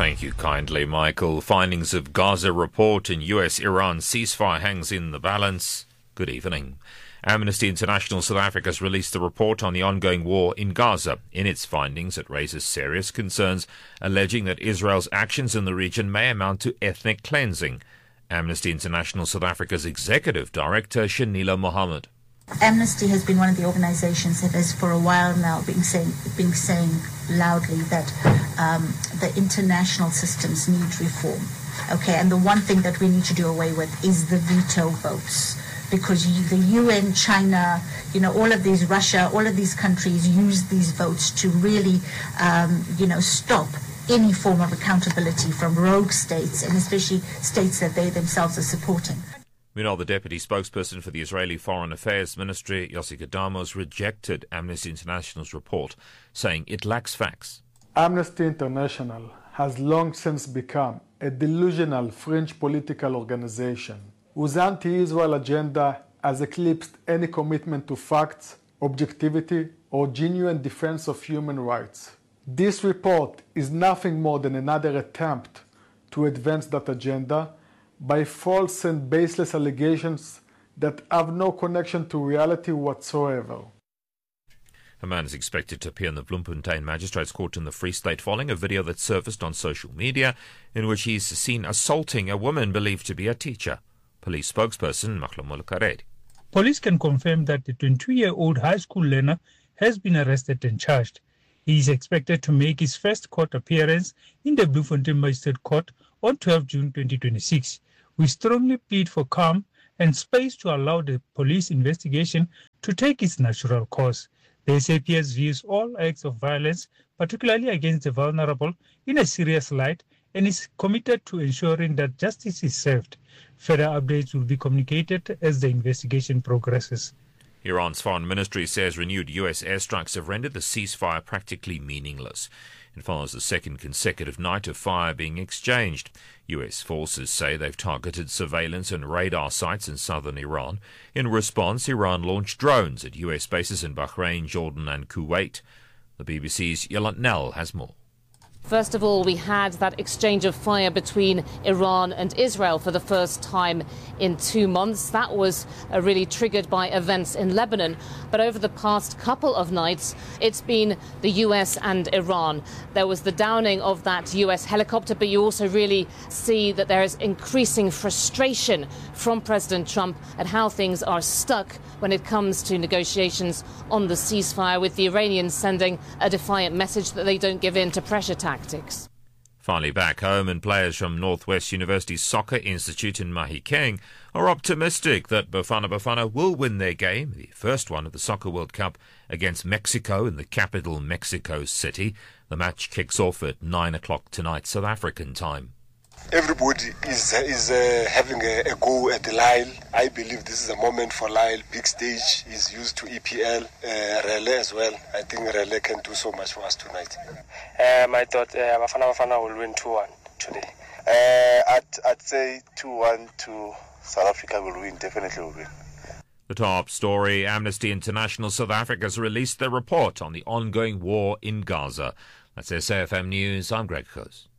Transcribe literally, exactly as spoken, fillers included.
Thank you kindly, Michael. Findings of Gaza report and U S-Iran ceasefire hangs in the balance. Good evening. Amnesty International South Africa has released a report on the ongoing war in Gaza. In its findings, it raises serious concerns, alleging that Israel's actions in the region may amount to ethnic cleansing. Amnesty International South Africa's Executive Director, Shanila Mohammed. Amnesty has been one of the organizations that has for a while now been saying, been saying loudly that um, the international systems need reform. Okay, and the one thing that we need to do away with is the veto votes. Because the U N, China, you know, all of these, Russia, all of these countries use these votes to really, um, you know, stop any form of accountability from rogue states, and especially states that they themselves are supporting. Meanwhile, the deputy spokesperson for the Israeli Foreign Affairs Ministry, Yossi Kadamos, rejected Amnesty International's report, saying it lacks facts. Amnesty International has long since become a delusional fringe political organization whose anti-Israel agenda has eclipsed any commitment to facts, objectivity, or genuine defense of human rights. This report is nothing more than another attempt to advance that agenda by false and baseless allegations that have no connection to reality whatsoever. A man is expected to appear in the Bloemfontein Magistrates Court in the Free State following a video that surfaced on social media in which he's seen assaulting a woman believed to be a teacher. Police spokesperson Mahlomola Karedi. Police can confirm that the twenty-two-year-old high school learner has been arrested and charged. He is expected to make his first court appearance in the Bloemfontein Magistrate Court on the twelfth of June twenty twenty-six. We strongly plead for calm and space to allow the police investigation to take its natural course. The S A P S views all acts of violence, particularly against the vulnerable, in a serious light and is committed to ensuring that justice is served. Further updates will be communicated as the investigation progresses. Iran's foreign ministry says renewed U S airstrikes have rendered the ceasefire practically meaningless. It follows the second consecutive night of fire being exchanged. U S forces say they've targeted surveillance and radar sites in southern Iran. In response, Iran launched drones at U S bases in Bahrain, Jordan and Kuwait. The B B C's Yolande Nell has more. First of all, we had that exchange of fire between Iran and Israel for the first time in two months. That was uh, really triggered by events in Lebanon. But over the past couple of nights, it's been the U S and Iran. There was the downing of that U S helicopter, but you also really see that there is increasing frustration from President Trump at how things are stuck when it comes to negotiations on the ceasefire, with the Iranians sending a defiant message that they don't give in to pressure tactics. Finally back home, and players from Northwest University's Soccer Institute in Mahikeng are optimistic that Bafana Bafana will win their game, the first one of the Soccer World Cup, against Mexico in the capital, Mexico City. The match kicks off at nine o'clock tonight, South African time. Everybody is is uh, having a, a go at Lyle. I believe this is a moment for Lyle. Big stage is used to E P L, uh, Relay as well. I think Relay can do so much for us tonight. Um, I thought uh, Bafana Bafana will win two one today. Uh, I'd, I'd say two one to South Africa will win, definitely will win. The top story, Amnesty International South Africa has released their report on the ongoing war in Gaza. That's S A F M News. I'm Greg Coase.